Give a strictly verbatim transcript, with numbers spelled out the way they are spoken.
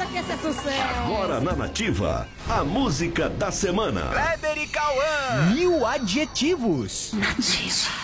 que esse é sucesso. Agora na Nativa, a música da semana. Kleber e Cauã. Mil adjetivos. Nativa.